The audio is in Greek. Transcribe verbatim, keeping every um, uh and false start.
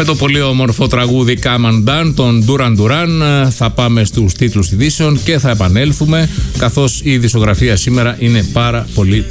Με το πολύ όμορφο τραγούδι Come and Dance των Duran Duran θα πάμε στους τίτλους ειδήσεων και θα επανέλθουμε, καθώς η ειδησιογραφία σήμερα είναι πάρα πολύ